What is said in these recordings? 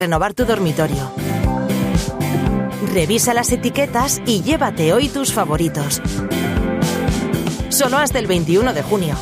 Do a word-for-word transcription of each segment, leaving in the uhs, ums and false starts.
renovar tu dormitorio. Revisa las etiquetas y llévate hoy tus favoritos. Solo hasta el veintiuno de junio.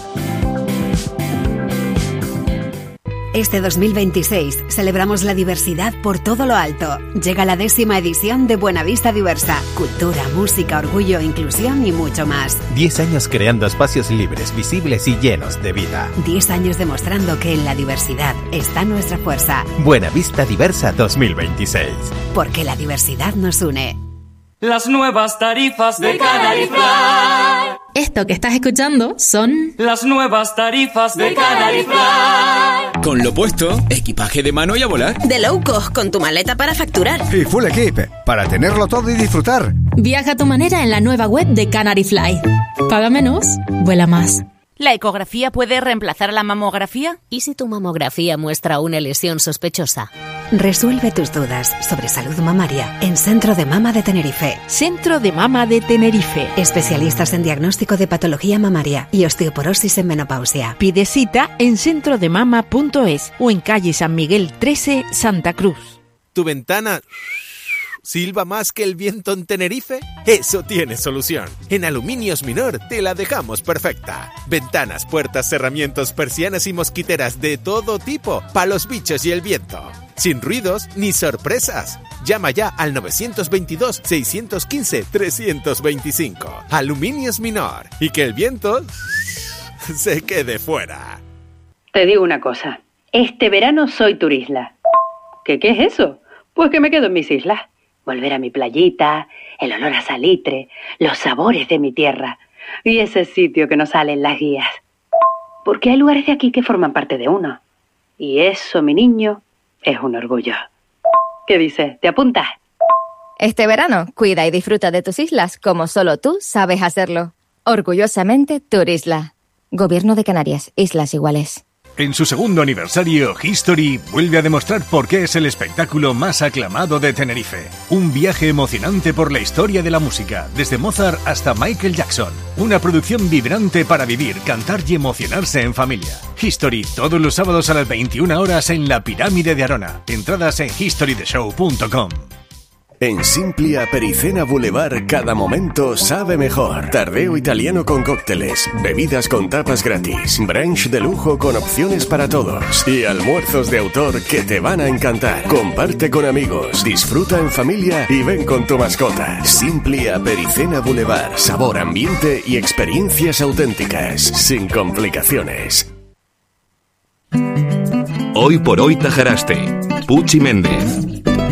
Este dos mil veintiséis celebramos la diversidad por todo lo alto. Llega la décima edición de Buenavista Diversa. Cultura, música, orgullo, inclusión y mucho más. Diez años creando espacios libres, visibles y llenos de vida. Diez años demostrando que en la diversidad está nuestra fuerza. Buenavista Diversa dos mil veintiséis. Porque la diversidad nos une. Las nuevas tarifas de Canary Fly. Esto que estás escuchando son las nuevas tarifas de Canary Fly. Con lo puesto, equipaje de mano y a volar. De low cost, con tu maleta para facturar. Y full equip, para tenerlo todo y disfrutar. Viaja a tu manera en la nueva web de Canary Fly. Paga menos, vuela más. ¿La ecografía puede reemplazar a la mamografía? ¿Y si tu mamografía muestra una lesión sospechosa? Resuelve tus dudas sobre salud mamaria en Centro de Mama de Tenerife. Centro de Mama de Tenerife. Especialistas en diagnóstico de patología mamaria y osteoporosis en menopausia. Pide cita en centro de mama punto es o en calle San Miguel trece, Santa Cruz. ¿Tu ventana silba más que el viento en Tenerife? Eso tiene solución. En Aluminios Minor te la dejamos perfecta. Ventanas, puertas, cerramientos, persianas y mosquiteras de todo tipo, para los bichos y el viento. Sin ruidos ni sorpresas. Llama ya al nueve dos dos, seis uno cinco, tres dos cinco. Aluminios Minor. Y que el viento se quede fuera. Te digo una cosa. Este verano soy turisla. ¿Qué, qué es eso? Pues que me quedo en mis islas. Volver a mi playita, el olor a salitre, los sabores de mi tierra y ese sitio que no sale en las guías. Porque hay lugares de aquí que forman parte de uno. Y eso, mi niño, es un orgullo. ¿Qué dices? ¿Te apuntas? Este verano, cuida y disfruta de tus islas como solo tú sabes hacerlo. Orgullosamente, Turisla. Gobierno de Canarias, Islas Iguales. En su segundo aniversario, History vuelve a demostrar por qué es el espectáculo más aclamado de Tenerife. Un viaje emocionante por la historia de la música, desde Mozart hasta Michael Jackson. Una producción vibrante para vivir, cantar y emocionarse en familia. History, todos los sábados a las veintiuna horas en la Pirámide de Arona. Entradas en history the show punto com. En Simplia Pericena Boulevard cada momento sabe mejor. Tardeo italiano con cócteles, bebidas con tapas gratis, brunch de lujo con opciones para todos y almuerzos de autor que te van a encantar. Comparte con amigos, disfruta en familia y ven con tu mascota. Simplia Pericena Boulevard, sabor, ambiente y experiencias auténticas, sin complicaciones. Hoy por hoy Tajaraste, Puchi Méndez.